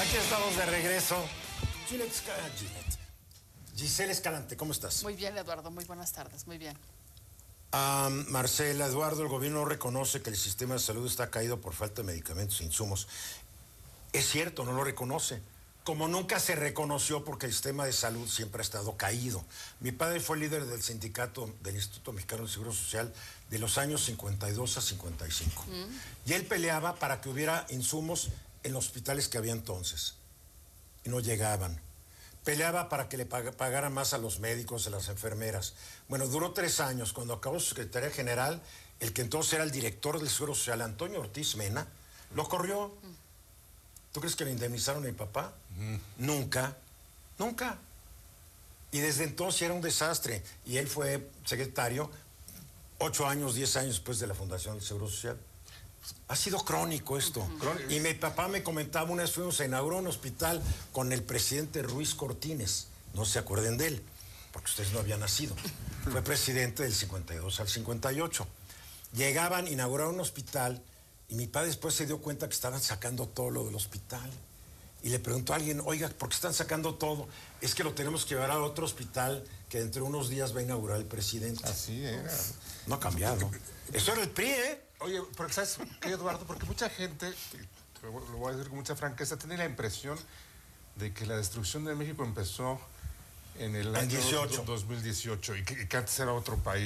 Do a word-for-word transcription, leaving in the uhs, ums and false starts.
Aquí estamos de regreso. Gillette, Gillette. Giselle Escalante, ¿cómo estás? Muy bien, Eduardo, muy buenas tardes, muy bien. Um, Marcela, Eduardo, el gobierno reconoce que el sistema de salud está caído por falta de medicamentos e insumos. Es cierto, no lo reconoce. Como nunca se reconoció porque el sistema de salud siempre ha estado caído. Mi padre fue líder del sindicato del Instituto Mexicano del Seguro Social de los años cincuenta y dos a cincuenta y cinco. Mm. Y él peleaba para que hubiera insumos en los hospitales que había entonces. Y no llegaban. Peleaba para que le pag pagaran más a los médicos, a las enfermeras. Bueno, duró tres años. Cuando acabó su secretaría general, el que entonces era el director del Seguro Social, Antonio Ortiz Mena, lo corrió. Mm. ¿Tú crees que le indemnizaron a mi papá? Mm. Nunca, nunca. Y desde entonces era un desastre. Y él fue secretario ocho años, diez años después de la fundación del Seguro Social. Ha sido crónico esto. Uh-huh. Y mi papá me comentaba, una vez fuimos a inaugurar un hospital con el presidente Ruiz Cortines. No se acuerden de él, porque ustedes no habían nacido. Fue presidente del cincuenta y dos al cincuenta y ocho. Llegaban, inauguraron un hospital. Y mi padre después se dio cuenta que estaban sacando todo lo del hospital. Y le preguntó a alguien, oiga, ¿por qué están sacando todo? Es que lo tenemos que llevar a otro hospital que dentro de unos días va a inaugurar el presidente. Así era. No ha cambiado. Eso era el P R I, ¿eh? Oye, pero ¿sabes qué, Eduardo? Porque mucha gente, lo voy a decir con mucha franqueza, tiene la impresión de que la destrucción de México empezó en el año dieciocho. dos mil dieciocho y que, y que antes era otro país.